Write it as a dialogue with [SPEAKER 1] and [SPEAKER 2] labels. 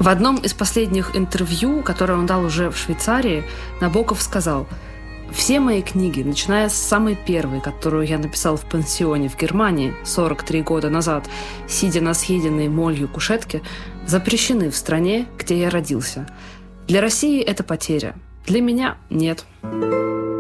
[SPEAKER 1] В одном из последних интервью, которое он дал уже в Швейцарии, Набоков сказал: «Все мои книги, начиная с самой первой, которую я написал в пансионе в Германии 43 года назад, сидя на съеденной молью кушетке, запрещены в стране, где я родился. Для России это потеря. Для меня нет».